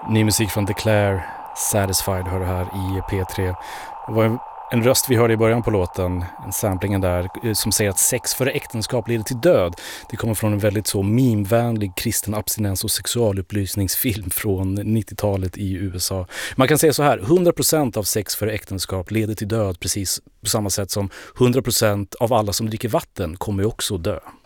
Ny musik från Declare, Satisfied hör det här i P3. Det var en röst vi hörde i början på låten, en samplingen där, som säger att sex före äktenskap leder till död. Det kommer från en väldigt så meme-vänlig kristen abstinens- och sexualupplysningsfilm från 90-talet i USA. Man kan säga så här, 100% av sex före äktenskap leder till död, precis på samma sätt som 100% av alla som dricker vatten kommer också dö.